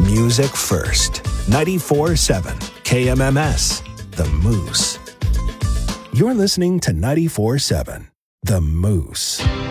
Music first. 94.7 KMMS, The Moose. You're listening to 94.7 The Moose.